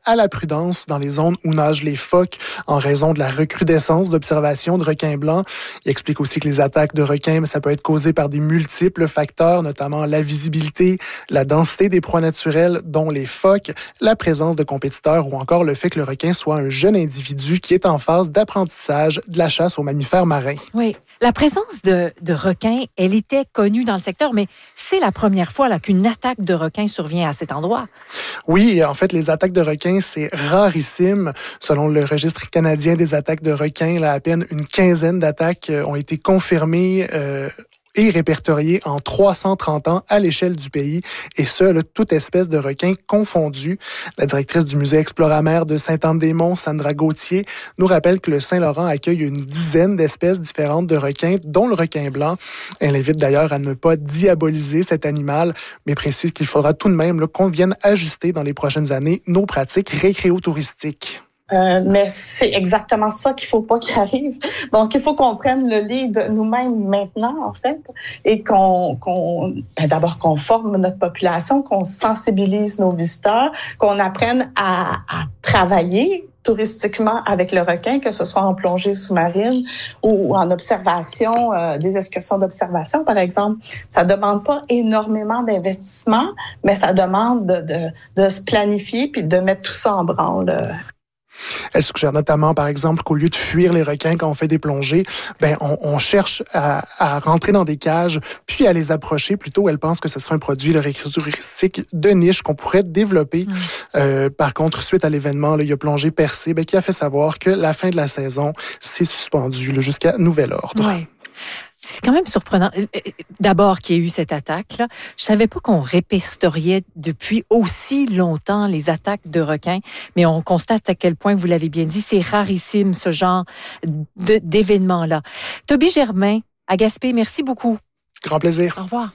à la prudence dans les zones où nagent les phoques en raison de la recrudescence d'observations de requins blancs. Il explique aussi que les attaques de requins, ça peut être causé par des multiples facteurs, notamment la visibilité, la densité des proies naturelles, dont les phoques, la présence de compétiteurs ou encore le fait que le requin soit un jeune individu qui est en phase d'apprentissage de la chasse aux mammifères marins. Oui, la présence de requins, elle était connue dans le secteur, mais c'est la première fois là, qu'une attaque de requins survient à cet endroit. Oui, en fait, les attaques de requins, c'est rarissime. Selon le registre canadien des attaques de requins, là, à peine une quinzaine d'attaques ont été confirmées et répertoriées en 330 ans à l'échelle du pays, et ce, là, toute espèce de requin confondue. La directrice du musée Exploramer de Sainte-Anne-des-Monts, Sandra Gauthier, nous rappelle que le Saint-Laurent accueille une dizaine d'espèces différentes de requins, dont le requin blanc. Elle invite d'ailleurs à ne pas diaboliser cet animal, mais précise qu'il faudra tout de même là, qu'on vienne ajuster dans les prochaines années nos pratiques récréotouristiques. Mais c'est exactement ça qu'il faut pas qu'il arrive. Donc, il faut qu'on prenne le lead nous-mêmes maintenant, en fait, et d'abord qu'on forme notre population, qu'on sensibilise nos visiteurs, qu'on apprenne à travailler touristiquement avec le requin, que ce soit en plongée sous-marine ou en observation, des excursions d'observation, par exemple. Ça demande pas énormément d'investissement, mais ça demande de se planifier puis de mettre tout ça en branle. Elle suggère notamment, par exemple, qu'au lieu de fuir les requins quand on fait des plongées, on cherche à rentrer dans des cages, puis à les approcher. Plutôt, elle pense que ce serait un produit récréotouristique de niche qu'on pourrait développer. Par contre, suite à l'événement, là, il y a Plongée Percée, qui a fait savoir que la fin de la saison s'est suspendue là, jusqu'à nouvel ordre. Ouais. C'est quand même surprenant. D'abord qu'il y ait eu cette attaque-là. Je savais pas qu'on répertoriait depuis aussi longtemps les attaques de requins, mais on constate à quel point, vous l'avez bien dit, c'est rarissime ce genre d'événement-là. Toby Germain, à Gaspé, merci beaucoup. Grand plaisir. Au revoir.